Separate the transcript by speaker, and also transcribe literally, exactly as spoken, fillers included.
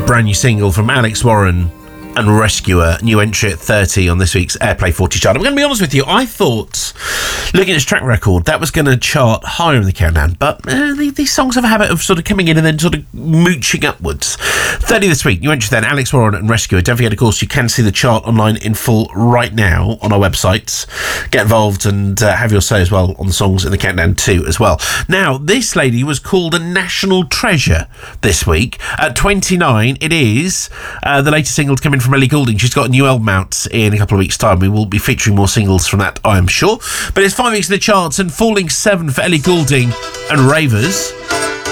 Speaker 1: brand new single from Alex Warren and Rescuer, new entry at thirty on this week's Airplay forty chart. I'm going to be honest with you, I thought, looking at his track record, that was going to chart higher in the countdown, but uh, these songs have a habit of sort of coming in and then sort of mooching upwards. thirty this week, new entry then, Alex Warren and Rescuer. Don't forget, of course, you can see the chart online in full right now on our website. Get involved and uh, have your say as well on the songs in the countdown too as well. Now, this lady was called a national treasure this week. At twenty-nine, it is uh, the latest single to come in from Ellie Goulding. She's got a new album out in a couple of weeks' time. We will be featuring more singles from that, I am sure. But it's five weeks in the charts and falling seven for Ellie Goulding and Ravers.